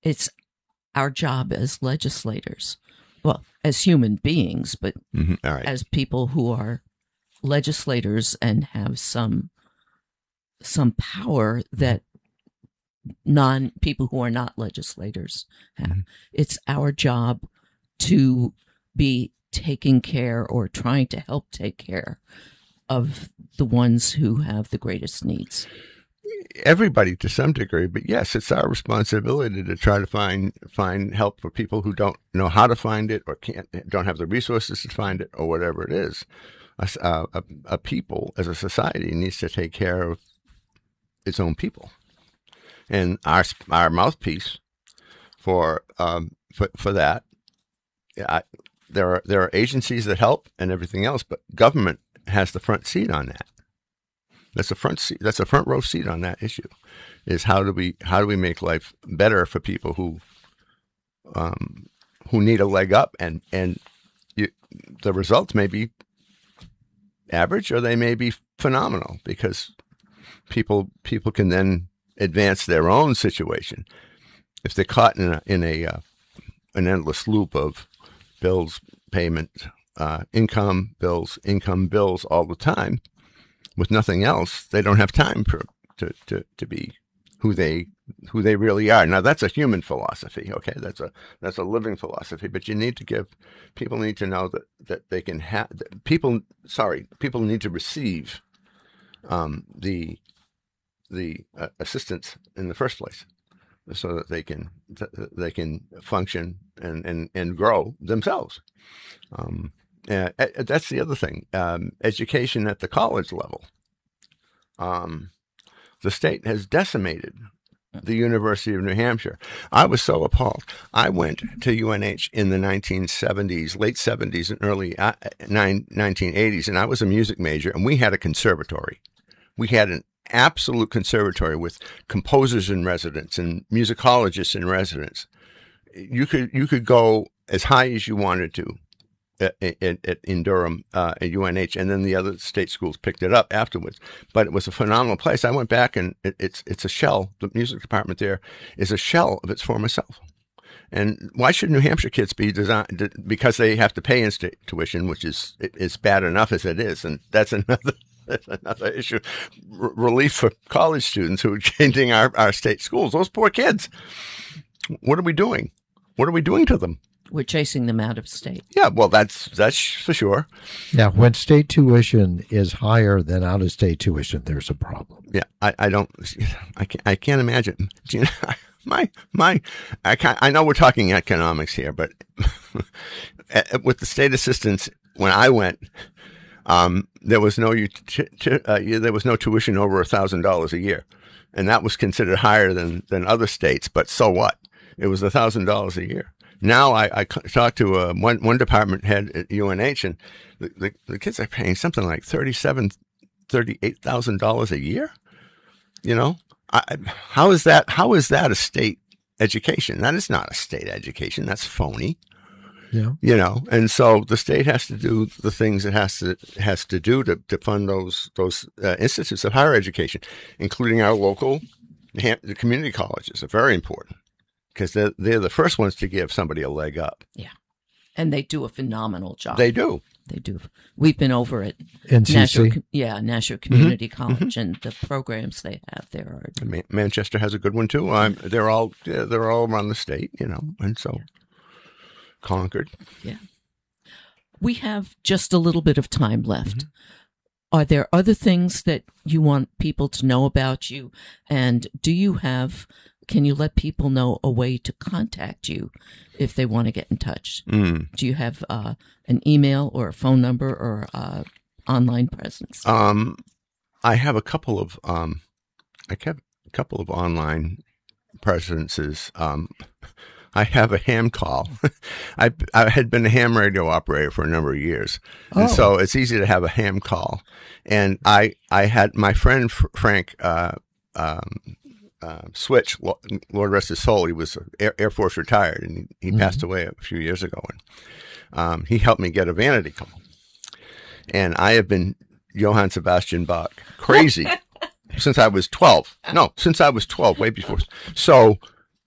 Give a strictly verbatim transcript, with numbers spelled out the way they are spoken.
it's our job as legislators, well, as human beings, but mm-hmm. All right. as people who are legislators and have some some power that non people who are not legislators have. Mm-hmm. It's our job to be taking care or trying to help take care of the ones who have the greatest needs. Everybody to some degree, but yes, it's our responsibility to try to find find help for people who don't know how to find it or can't don't have the resources to find it or whatever it is. A, a, a people as a society needs to take care of its own people, and our our mouthpiece for um for for that. I, there are there are agencies that help and everything else, but government has the front seat on that. That's a front seat. That's a front row seat on that issue. Is how do we how do we make life better for people who um who need a leg up, and and you, the results may be average or they may be phenomenal, because people people can then advance their own situation. If they're caught in a in a uh, an endless loop of bills, payment, uh, income, bills, income, bills all the time, with nothing else, they don't have time for, to, to, to be who they who they really are. Now, that's a human philosophy, okay? That's a that's a living philosophy. But you need to give people need to know that, that they can have people. Sorry, people need to receive um, the the uh, assistance in the first place, so that they can they can function and and, and grow themselves. Um, Uh, that's the other thing. Um, education at the college level. Um, the state has decimated the University of New Hampshire. I was so appalled. I went to U N H in the nineteen seventies, late seventies and early uh, nineteen eighties, and I was a music major, and we had a conservatory. We had an absolute conservatory with composers in residence and musicologists in residence. You could you could go as high as you wanted to. At, at, in Durham, uh, at U N H, and then the other state schools picked it up afterwards. But it was a phenomenal place. I went back, and it, it's it's a shell. The music department there is a shell of its former self. And why should New Hampshire kids be designed? Because they have to pay in-state tuition, which is is bad enough as it is, and that's another that's another issue. R- relief for college students who are changing our, our state schools. Those poor kids. What are we doing? What are we doing to them? We're chasing them out of state. Yeah, well, that's that's for sure. Yeah, when state tuition is higher than out-of-state tuition, there's a problem. Yeah, I, I don't, I can't, I can't imagine. You know, my my, I can't, I know we're talking economics here, but with the state assistance, when I went, um, there was no t- t- uh, there was no tuition over a thousand dollars a year, and that was considered higher than than other states. But so what? It was a thousand dollars a year. Now I, I talked to uh, one one department head at U N H, and the, the, the kids are paying something like thirty-seven, thirty-eight thousand dollars a year. You know, I, how is that? How is that a state education? That is not a state education. That's phony. Yeah. You know, and so the state has to do the things it has to has to do to, to fund those those uh, institutes of higher education, including our local the community colleges. Are very important. Because they're, they're the first ones to give somebody a leg up. Yeah. And they do a phenomenal job. They do. They do. We've been over at N C C. Nashua, yeah, Nashua Community mm-hmm. College, mm-hmm. and the programs they have there are. Man- Manchester has a good one too. I'm, they're all yeah, they're all around the state, you know, and so yeah. Concord. Yeah. We have just a little bit of time left. Mm-hmm. Are there other things that you want people to know about you? And do you have? Can you let people know a way to contact you if they want to get in touch? Mm. Do you have uh, an email or a phone number or uh, online presence? Um, I have a couple of um, I kept a couple of online presences. Um, I have a ham call. I I had been a ham radio operator for a number of years, oh. and so it's easy to have a ham call. And I I had my friend Frank. Uh, um, Uh, Switch, Lord rest his soul, he was Air, Air Force retired, and he, he mm-hmm. passed away a few years ago. And um, he helped me get a vanity call. And I have been Johann Sebastian Bach crazy since I was twelve. No, since I was twelve, way before. So